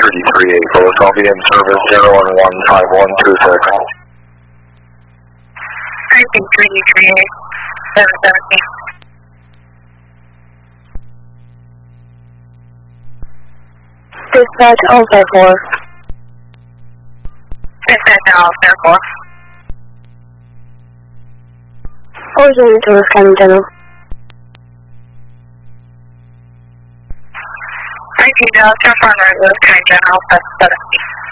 33 Echo. I'll be in service 0115126. Anything 338, 717. Dispatch Alpha 4. Dispatch Alpha 4. Origin to Lieutenant General. 19 Delta, front right, Lieutenant General, 717.